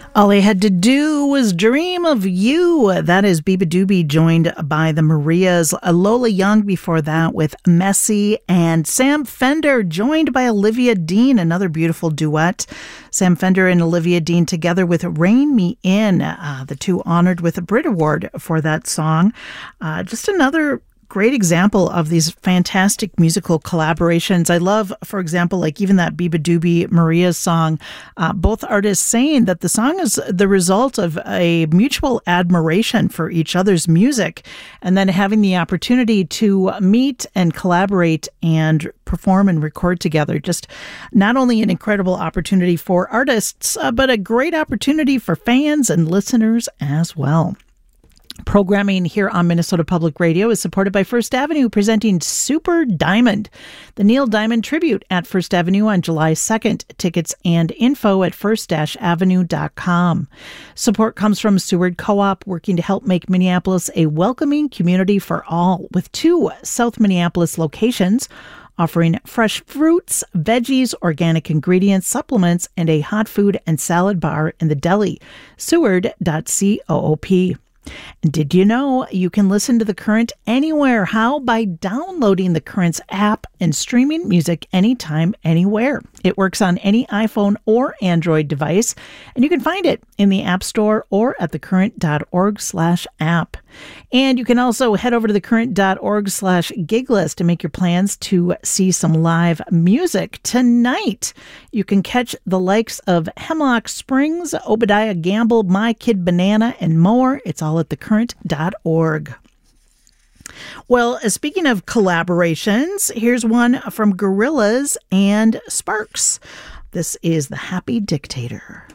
All I had to do was dream of you. That is Biba Doobie, joined by the Marias. Lola Young before that with Messy, and Sam Fender joined by Olivia Dean, another beautiful duet. Sam Fender and Olivia Dean together with Rein Me In, the two honored with a Brit Award for that song. Just another great example of these fantastic musical collaborations. I love, for example, like even that Biba Doobie Maria's song, both artists saying that the song is the result of a mutual admiration for each other's music, and then having the opportunity to meet and collaborate and perform and record together. Just not only an incredible opportunity for artists, but a great opportunity for fans and listeners as well. Programming here on Minnesota Public Radio is supported by First Avenue, presenting Super Diamond, the Neil Diamond Tribute at First Avenue on July 2nd. Tickets and info at first-avenue.com. Support comes from Seward Co-op, working to help make Minneapolis a welcoming community for all, with 2 South Minneapolis locations offering fresh fruits, veggies, organic ingredients, supplements, and a hot food and salad bar in the deli. Seward.coop. And did you know you can listen to The Current anywhere? How? By downloading The Current's app and streaming music anytime, anywhere. It works on any iPhone or Android device, and you can find it in the App Store or at thecurrent.org/app. And you can also head over to thecurrent.org/giglist to make your plans to see some live music. Tonight, you can catch the likes of Hemlock Springs, Obadiah Gamble, My Kid Banana, and more. It's all at thecurrent.org. Well, speaking of collaborations, here's one from Gorillaz and Sparks. This is The Happy Dictator.